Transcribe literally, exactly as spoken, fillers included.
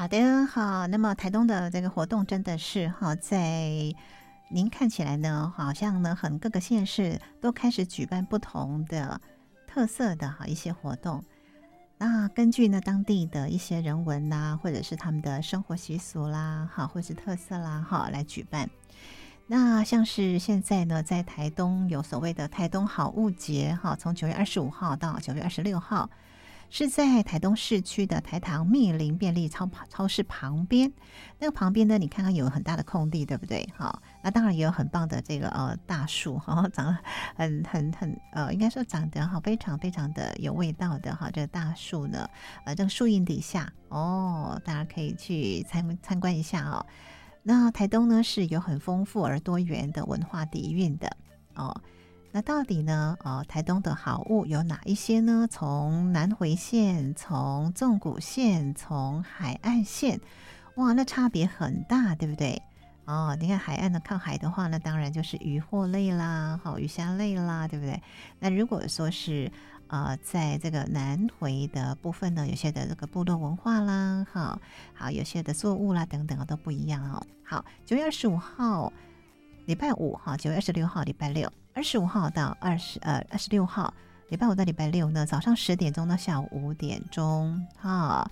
好的，好，那么台东的这个活动真的是哈，在您看起来呢，好像呢，很各个县市都开始举办不同的特色的哈一些活动。那根据呢当地的一些人文啦，或者是他们的生活习俗啦，哈，或是特色啦，哈，来举办。那像是现在呢，在台东有所谓的台东好物节，哈，从九月二十五号到九月二十六号。是在台东市区的台糖密林便利超超市旁边，那个旁边呢，你看看有很大的空地，对不对？好，那当然也有很棒的这个呃大树，哈，长得很很很呃，应该说长得哈非常非常的有味道的哈，这个大树呢，呃，这个树荫底下哦，大家可以去参参观一下哦。那台东呢是有很丰富而多元的文化底蕴的哦。那到底呢？呃，台东的好物有哪一些呢？从南回线，从纵谷线，从海岸线，哇，那差别很大，对不对？哦，你看海岸的靠海的话呢，当然就是渔获类啦，好鱼虾类啦，对不对？那如果说是呃，在这个南回的部分呢，有些的这个部落文化啦，好，好有些的作物啦等等都不一样哦。好，九月二十五号。礼拜五哈，九月二十六号礼拜六，二十五号到二十呃二十六号，礼拜五到礼拜六呢，早上十点钟到下午五点钟哈。